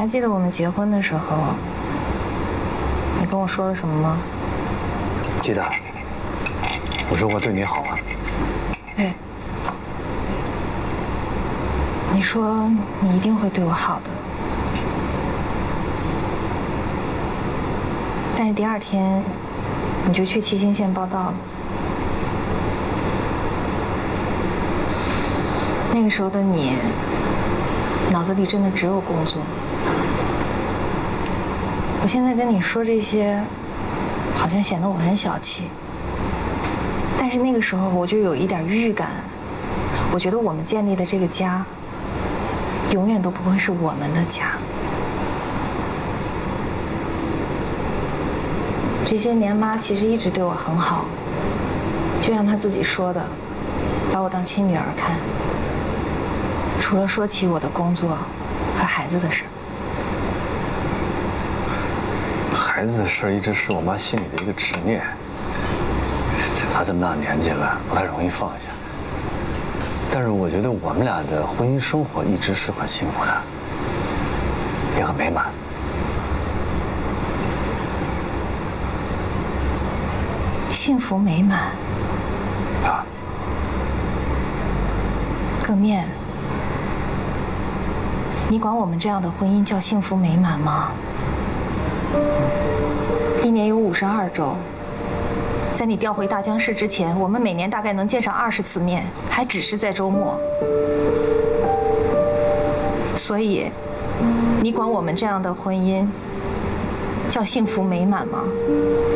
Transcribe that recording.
还记得我们结婚的时候，你跟我说了什么吗？ 记得。我说过对你好啊。 对。你说你一定会对我好的。但是第二天，你就去七星县报道了。那个时候的你，脑子里真的只有工作。我现在跟你说这些，好像显得我很小气。但是那个时候我就有一点预感，我觉得我们建立的这个家，永远都不会是我们的家。这些年妈其实一直对我很好，就像她自己说的，把我当亲女儿看。除了说起我的工作和孩子的事。 孩子的事一直是我妈心里的一个执念。她这么大年纪了，不太容易放下。但是我觉得我们俩的婚姻生活一直是很幸福的，也很美满。 幸福美满。 啊。 耿念，你管我们这样的婚姻叫幸福美满吗？1年有52周，在你调回大江市之前，我们每年大概能见上20次面，还只是在周末。所以，你管我们这样的婚姻叫幸福美满吗？